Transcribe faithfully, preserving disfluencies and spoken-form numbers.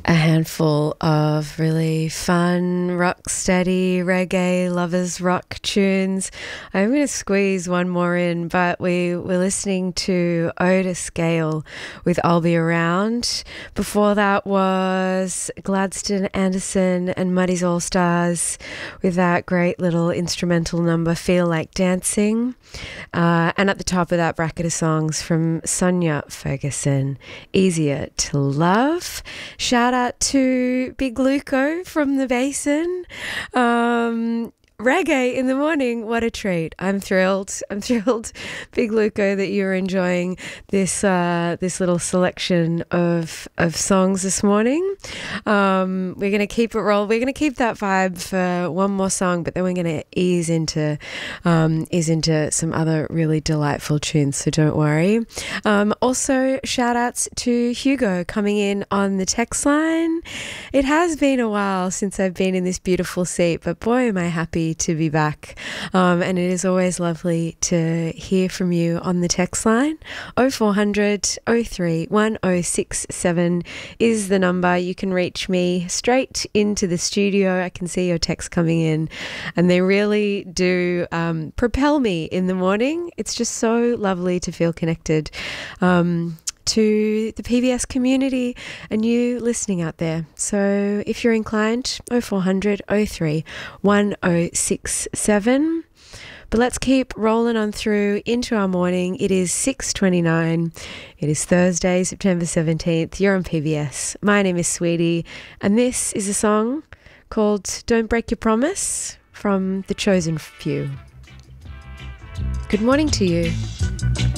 a handful of really fun, rock steady, reggae, lovers rock tunes. I'm going to squeeze one more in, but we were listening to Otis Gale with I'll Be Around. Before that was Gladstone Anderson and Muddy's All Stars with that great little instrumental number, Feel Like Dancing. Uh, and at the top of that bracket of songs from Sonia Ferguson, Easier to Love. Shout out to Big Luco from the Basin. Um, reggae in the morning, what a treat. I'm thrilled. I'm thrilled, Big Luco, that you're enjoying this uh, this little selection of of songs this morning. Um, we're going to keep it roll. We're going to keep that vibe for one more song, but then we're going to ease into um, ease into some other really delightful tunes, so don't worry. Um, also, shout outs to Hugo coming in on the text line. It has been a while since I've been in this beautiful seat, but boy, am I happy to be back. Um, and it is always lovely to hear from you on the text line. oh four hundred, oh three, one oh six seven is the number. You can reach me straight into the studio. I can see your texts coming in, and they really do um, propel me in the morning. It's just so lovely to feel connected um, to the P B S community and you listening out there. So if you're inclined, oh four hundred, oh three, one oh six seven. But let's keep rolling on through into our morning. It is six twenty-nine. It is Thursday, September seventeenth. You're on P B S. My name is Sweetie, and this is a song called Don't Break Your Promise from The Chosen Few. Good morning to you.